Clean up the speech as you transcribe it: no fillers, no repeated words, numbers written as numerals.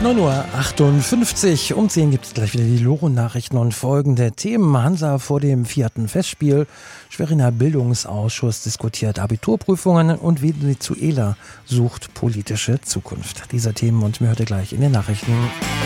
9:58 Uhr. Um 10 gibt es gleich wieder die Loro-Nachrichten und folgende Themen. Hansa vor dem 4. Festspiel. Schweriner Bildungsausschuss diskutiert Abiturprüfungen und Venezuela sucht politische Zukunft. Dieser Themen und mehr heute gleich in den Nachrichten.